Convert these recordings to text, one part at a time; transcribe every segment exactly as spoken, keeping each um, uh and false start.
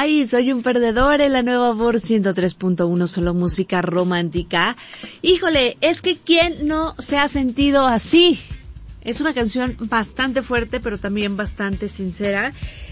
Ay, soy un perdedor en la nueva Voz ciento tres punto uno, solo música romántica. Híjole, es que ¿quién no se ha sentido así? Es una canción bastante fuerte, pero también bastante sincera.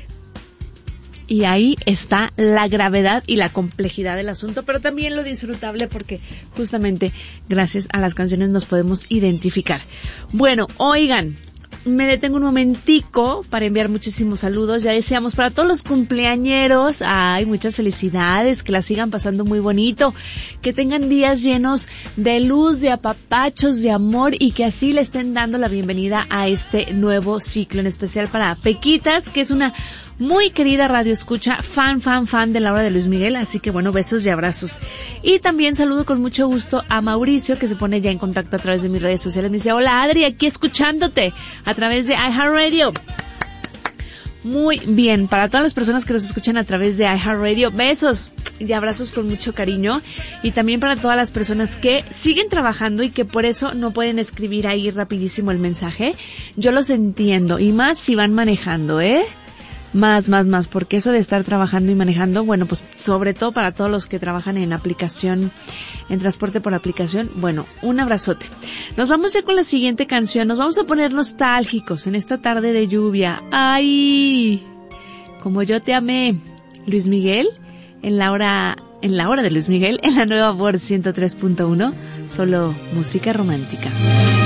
Y ahí está la gravedad y la complejidad del asunto, pero también lo disfrutable porque justamente gracias a las canciones nos podemos identificar. Bueno, oigan, me detengo un momentico para enviar muchísimos saludos. Ya deseamos para todos los cumpleañeros, ay, muchas felicidades, que la sigan pasando muy bonito, que tengan días llenos de luz, de apapachos, de amor y que así le estén dando la bienvenida a este nuevo ciclo, en especial para Pequitas, que es una muy querida radio escucha, fan, fan, fan de la hora de Luis Miguel, así que bueno, besos y abrazos. Y también saludo con mucho gusto a Mauricio, que se pone ya en contacto a través de mis redes sociales. Me dice, hola Adri, aquí escuchándote a través de iHeartRadio. Muy bien, para todas las personas que nos escuchan a través de iHeartRadio, besos y abrazos con mucho cariño. Y también para todas las personas que siguen trabajando y que por eso no pueden escribir ahí rapidísimo el mensaje. Yo los entiendo, y más si van manejando, ¿eh? Más, más, más, porque eso de estar trabajando y manejando, bueno, pues sobre todo para todos los que trabajan en aplicación, en transporte por aplicación, bueno, un abrazote. Nos vamos ya con la siguiente canción, nos vamos a poner nostálgicos en esta tarde de lluvia. ¡Ay! Como yo te amé, Luis Miguel, en la hora, en la hora de Luis Miguel, en la nueva Voz ciento tres punto uno, solo música romántica.